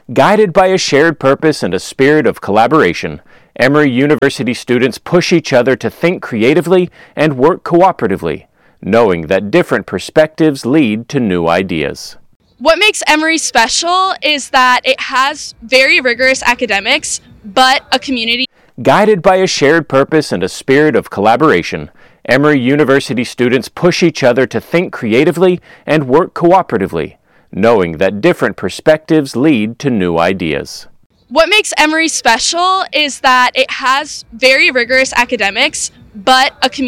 Guided by a shared purpose and a spirit of collaboration, Emory University students push each other to think creatively and work cooperatively, knowing that different perspectives lead to new ideas. What makes Emory special is that it has very rigorous academics, but a community. Guided by a shared purpose and a spirit of collaboration, Emory University students push each other to think creatively and work cooperatively, knowing that different perspectives lead to new ideas. What makes Emory special is that it has very rigorous academics, but a community.